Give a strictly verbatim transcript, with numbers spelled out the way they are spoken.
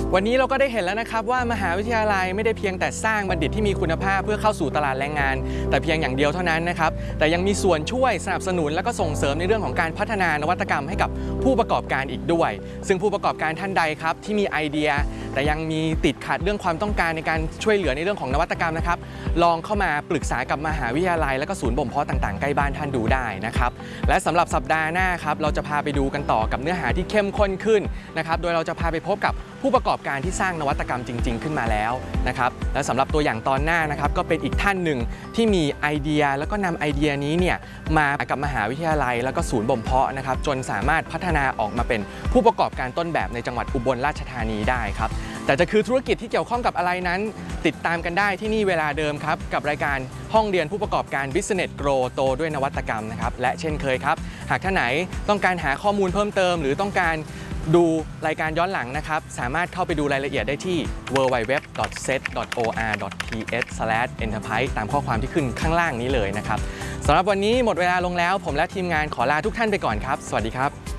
วันนี้เราก็ได้เห็นแล้วนะครับว่ามหาวิทยาลัยไม่ได้เพียงแต่สร้างบัณฑิตที่มีคุณภาพเพื่อเข้าสู่ตลาดแรงงานแต่เพียงอย่างเดียวเท่านั้นนะครับแต่ยังมีส่วนช่วยสนับสนุนและก็ส่งเสริมในเรื่องของการพัฒนานวัตกรรมให้กับผู้ประกอบการอีกด้วยซึ่งผู้ประกอบการท่านใดครับที่มีไอเดียแต่ยังมีติดขัดเรื่องความต้องการในการช่วยเหลือในเรื่องของนวัตกรรมนะครับลองเข้ามาปรึกษากับมหาวิทยาลัยและก็ศูนย์บ่มเพาะต่างๆใกล้บ้านท่านดูได้นะครับและสำหรับสัปดาห์หน้าครับเราจะพาไปดูกันต่อกับเนื้อหาที่เข้มข้นขึ้นนะครับโดยเราจะพาไปพบกับผู้ประกอบการที่สร้างนวัตกรรมจริงๆขึ้นมาแล้วนะครับและสำหรับตัวอย่างตอนหน้านะครับก็เป็นอีกท่านหนึ่งที่มีไอเดียแล้วก็นำไอเดียนี้เนี่ยมากับมหาวิทยาลัยแล้วก็ศูนย์บ่มเพาะนะครับจนสามารถพัฒนาออกมาเป็นผู้ประกอบการต้นแบบในจังหวัดอุบลราชธานีได้ครับแต่จะคือธุรกิจที่เกี่ยวข้องกับอะไรนั้นติดตามกันได้ที่นี่เวลาเดิมครับกับรายการห้องเรียนผู้ประกอบการ Business Grow โตด้วยนวัตกรรมนะครับและเช่นเคยครับหากท่านไหนต้องการหาข้อมูลเพิ่มเติมหรือต้องการดูรายการย้อนหลังนะครับสามารถเข้าไปดูรายละเอียดได้ที่ ดับเบิลยู ดับเบิลยู ดับเบิลยู ดอท เซต ดอท โอ อาร์ ดอท ที เอช สแลช เอ็นเตอร์ไพรส์ ตามข้อความที่ขึ้นข้างล่างนี้เลยนะครับสำหรับวันนี้หมดเวลาลงแล้วผมและทีมงานขอลาทุกท่านไปก่อนครับสวัสดีครับ